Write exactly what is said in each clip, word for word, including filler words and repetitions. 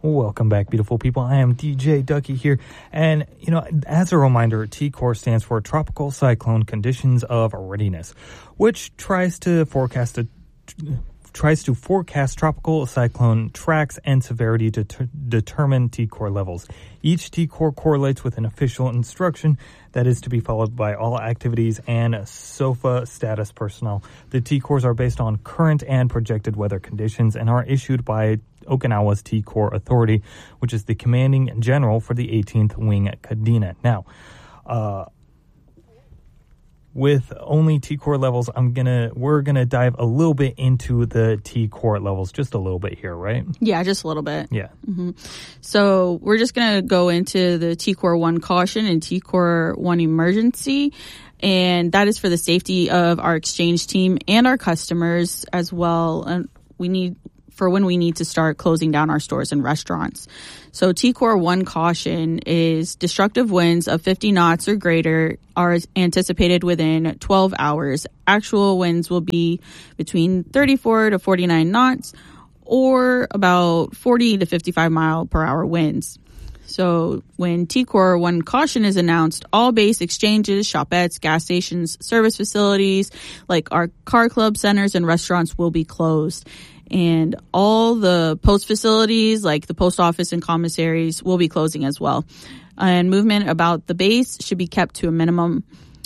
Welcome back, beautiful people. I am D J Ducky here. And, you know, as a reminder, T C O R stands for Tropical Cyclone Conditions of Readiness, which tries to forecast a, tries to forecast tropical cyclone tracks and severity to ter- determine T C O R levels. Each T C O R correlates with an official instruction that is to be followed by all activities and SOFA status personnel. The T C O Rs are based on current and projected weather conditions and are issued by Okinawa's T C O R Authority, which is the commanding general for the eighteenth Wing Kadena. Now, uh, with only T C O R levels, I'm gonna we're gonna dive a little bit into the T C O R levels, just a little bit here, right? Yeah, just a little bit. Yeah. Mm-hmm. So we're just gonna go into the T C O R one caution and T C O R one emergency, and that is for the safety of our exchange team and our customers as well. And we need for when we need to start closing down our stores and restaurants. So T C O R one caution is destructive winds of fifty knots or greater are anticipated within twelve hours. Actual winds will be between thirty-four to forty-nine knots or about forty to fifty-five mile per hour winds. So when T C O R one caution is announced, all base exchanges, shopettes, gas stations, service facilities like our car club centers and restaurants will be closed. And all the post facilities like the post office and commissaries will be closing as well. And movement about the base should be kept to a minimum.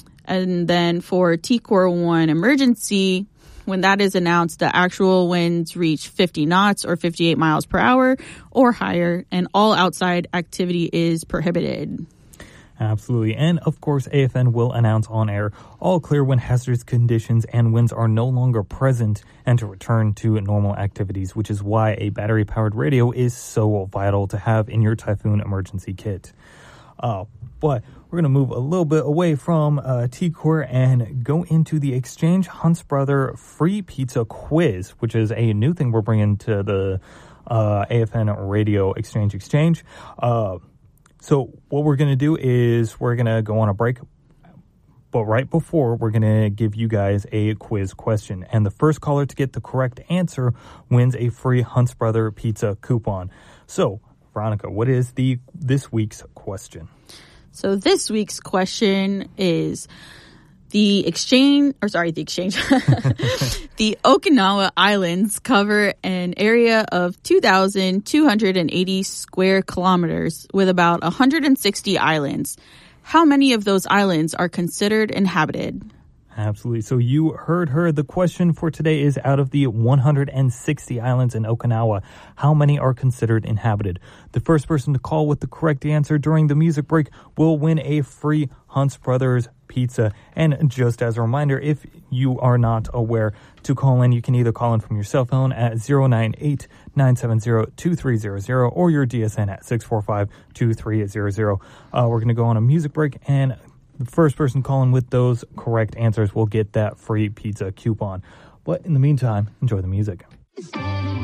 And then for T C O R one emergency, when that is announced, the actual winds reach fifty knots or fifty-eight miles per hour or higher, and all outside activity is prohibited. Absolutely. And, of course, A F N will announce on air all clear when hazardous conditions and winds are no longer present and to return to normal activities, which is why a battery-powered radio is so vital to have in your typhoon emergency kit. Uh, but we're going to move a little bit away from uh, T C O R and go into the Exchange Hunts Brother Free Pizza Quiz, which is a new thing we're bringing to the uh, A F N Radio Exchange Exchange. Uh So what we're going to do is we're going to go on a break, but right before, we're going to give you guys a quiz question. And the first caller to get the correct answer wins a free Hunts Brother pizza coupon. So, Veronica, what is the this week's question? So this week's question is the exchange, or sorry, the exchange, the Okinawa Islands cover an area of two thousand two hundred eighty square kilometers with about one hundred sixty islands. How many of those islands are considered inhabited? Absolutely. So you heard her. The question for today is, out of the one hundred sixty islands in Okinawa, how many are considered inhabited? The first person to call with the correct answer during the music break will win a free Hunts Brothers pizza. And just as a reminder, if you are not aware, to call in, you can either call in from your cell phone at zero nine eight, nine seven zero, two three zero zero or your D S N at six four five, two three zero zero. Uh, we're going to go on a music break, and the first person calling with those correct answers will get that free pizza coupon. But in the meantime, enjoy the music.